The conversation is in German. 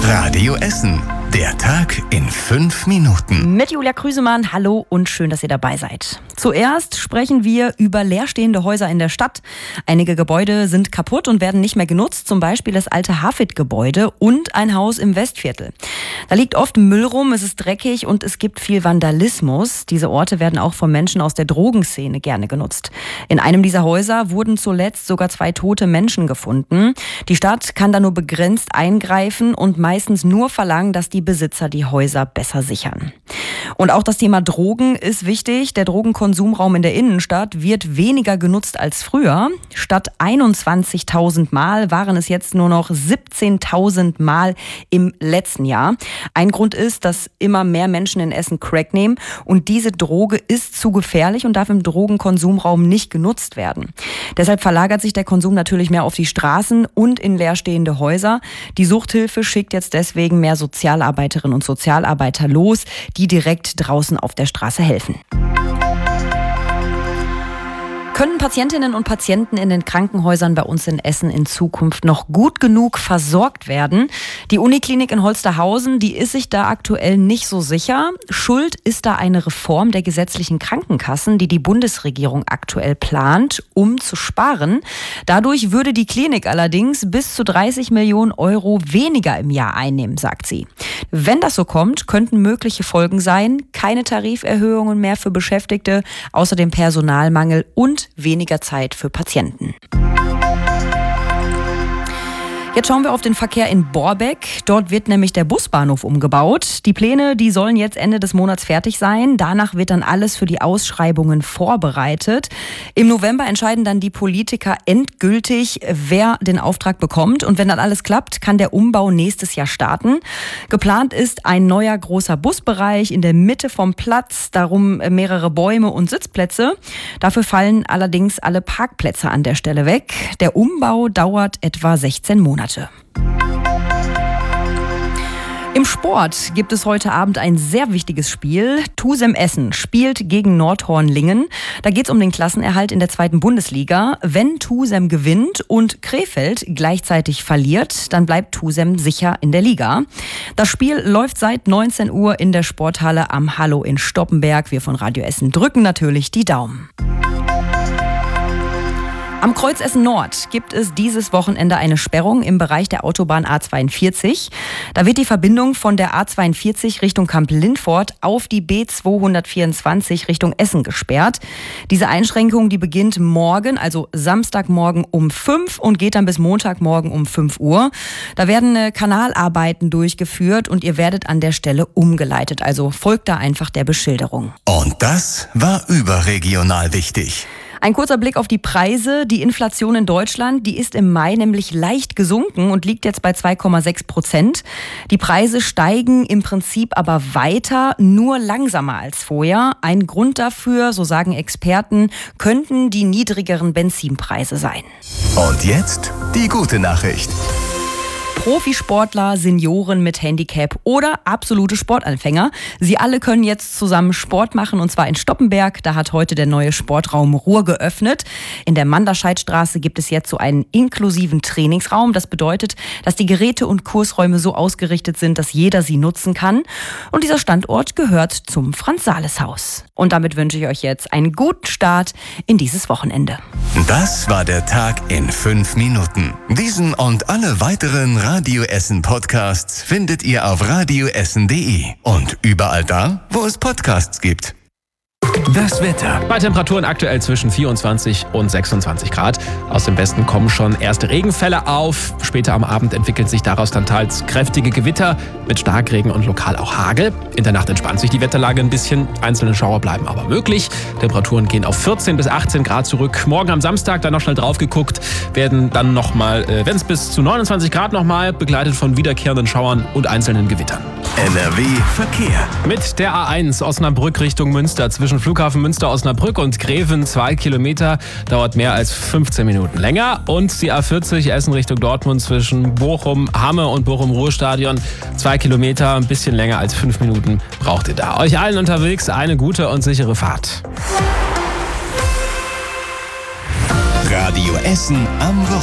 Radio Essen. Der Tag in 5 Minuten. Mit Julia Krüsemann, hallo und schön, dass ihr dabei seid. Zuerst sprechen wir über leerstehende Häuser in der Stadt. Einige Gebäude sind kaputt und werden nicht mehr genutzt, zum Beispiel das alte Hafid-Gebäude und ein Haus im Westviertel. Da liegt oft Müll rum, es ist dreckig und es gibt viel Vandalismus. Diese Orte werden auch von Menschen aus der Drogenszene gerne genutzt. In einem dieser Häuser wurden zuletzt sogar 2 tote Menschen gefunden. Die Stadt kann da nur begrenzt eingreifen und meistens nur verlangen, dass die Besitzer die Häuser besser sichern. Und auch das Thema Drogen ist wichtig. Der Drogenkonsumraum in der Innenstadt wird weniger genutzt als früher. Statt 21.000 Mal waren es jetzt nur noch 17.000 Mal im letzten Jahr. Ein Grund ist, dass immer mehr Menschen in Essen Crack nehmen und diese Droge ist zu gefährlich und darf im Drogenkonsumraum nicht genutzt werden. Deshalb verlagert sich der Konsum natürlich mehr auf die Straßen und in leerstehende Häuser. Die Suchthilfe schickt jetzt deswegen mehr Sozialarbeiterinnen und Sozialarbeiter los, die direkt draußen auf der Straße helfen. Können Patientinnen und Patienten in den Krankenhäusern bei uns in Essen in Zukunft noch gut genug versorgt werden? Die Uniklinik in Holsterhausen, die ist sich da aktuell nicht so sicher. Schuld ist da eine Reform der gesetzlichen Krankenkassen, die die Bundesregierung aktuell plant, um zu sparen. Dadurch würde die Klinik allerdings bis zu 30 Millionen Euro weniger im Jahr einnehmen, sagt sie. Wenn das so kommt, könnten mögliche Folgen sein: keine Tariferhöhungen mehr für Beschäftigte, außerdem Personalmangel und weniger Zeit für Patienten. Jetzt schauen wir auf den Verkehr in Borbeck. Dort wird nämlich der Busbahnhof umgebaut. Die Pläne, die sollen jetzt Ende des Monats fertig sein. Danach wird dann alles für die Ausschreibungen vorbereitet. Im November entscheiden dann die Politiker endgültig, wer den Auftrag bekommt. Und wenn dann alles klappt, kann der Umbau nächstes Jahr starten. Geplant ist ein neuer großer Busbereich in der Mitte vom Platz, darum mehrere Bäume und Sitzplätze. Dafür fallen allerdings alle Parkplätze an der Stelle weg. Der Umbau dauert etwa 16 Monate. Im Sport gibt es heute Abend ein sehr wichtiges Spiel. Tusem Essen spielt gegen Nordhorn-Lingen. Da geht es um den Klassenerhalt in der 2. Bundesliga. Wenn Tusem gewinnt und Krefeld gleichzeitig verliert, dann bleibt Tusem sicher in der Liga. Das Spiel läuft seit 19 Uhr in der Sporthalle am Hallo in Stoppenberg. Wir von Radio Essen drücken natürlich die Daumen. Am Kreuz Essen Nord gibt es dieses Wochenende eine Sperrung im Bereich der Autobahn A42. Da wird die Verbindung von der A42 Richtung Kamp-Lindfort auf die B224 Richtung Essen gesperrt. Diese Einschränkung, die beginnt morgen, also Samstagmorgen um 5 und geht dann bis Montagmorgen um 5 Uhr. Da werden Kanalarbeiten durchgeführt und ihr werdet an der Stelle umgeleitet. Also folgt da einfach der Beschilderung. Und das war überregional wichtig. Ein kurzer Blick auf die Preise. Die Inflation in Deutschland, die ist im Mai nämlich leicht gesunken und liegt jetzt bei 2,6%. Die Preise steigen im Prinzip aber weiter, nur langsamer als vorher. Ein Grund dafür, so sagen Experten, könnten die niedrigeren Benzinpreise sein. Und jetzt die gute Nachricht. Profisportler, Senioren mit Handicap oder absolute Sportanfänger. Sie alle können jetzt zusammen Sport machen, und zwar in Stoppenberg. Da hat heute der neue Sportraum Ruhr geöffnet. In der Manderscheidstraße gibt es jetzt so einen inklusiven Trainingsraum. Das bedeutet, dass die Geräte und Kursräume so ausgerichtet sind, dass jeder sie nutzen kann. Und dieser Standort gehört zum Franz-Sales-Haus. Und damit wünsche ich euch jetzt einen guten Start in dieses Wochenende. Das war der Tag in 5 Minuten. Diesen und alle weiteren Radio Essen Podcasts findet ihr auf radioessen.de und überall da, wo es Podcasts gibt. Das Wetter. Bei Temperaturen aktuell zwischen 24 und 26 Grad. Aus dem Westen kommen schon erste Regenfälle auf. Später am Abend entwickeln sich daraus dann teils kräftige Gewitter mit Starkregen und lokal auch Hagel. In der Nacht entspannt sich die Wetterlage ein bisschen. Einzelne Schauer bleiben aber möglich. Temperaturen gehen auf 14 bis 18 Grad zurück. Morgen am Samstag, dann noch schnell drauf geguckt, werden dann nochmal, wenn es bis zu 29 Grad nochmal, begleitet von wiederkehrenden Schauern und einzelnen Gewittern. NRW Verkehr. Mit der A1 Osnabrück Richtung Münster zwischen Flughafen Münster-Osnabrück und Greven 2 Kilometer, dauert mehr als 15 Minuten länger. Und die A40 Essen Richtung Dortmund zwischen Bochum-Hamme und Bochum-Ruhr-Stadion 2 Kilometer, ein bisschen länger als 5 Minuten braucht ihr da. Euch allen unterwegs eine gute und sichere Fahrt. Radio Essen am Wochenende.